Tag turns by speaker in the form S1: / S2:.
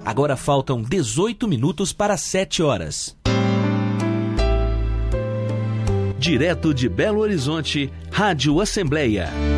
S1: Agora faltam 18 minutos para 7 horas. Direto de Belo Horizonte, Rádio Assembleia.